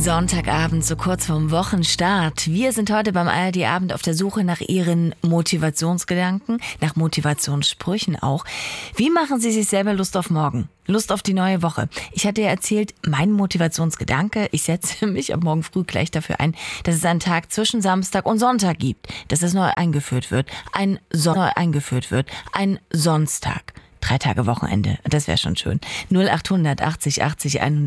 Sonntagabend, so kurz vorm Wochenstart. Wir sind heute beim ARD-Abend auf der Suche nach Ihren Motivationsgedanken, nach Motivationssprüchen auch. Wie machen Sie sich selber Lust auf morgen? Lust auf die neue Woche. Ich hatte ja erzählt, mein Motivationsgedanke, ich setze mich ab morgen früh gleich dafür ein, dass es einen Tag zwischen Samstag und Sonntag gibt, dass es neu eingeführt wird. Ein Sonntag. 3 Tage Wochenende, das wäre schon schön. 0800 80 80 100.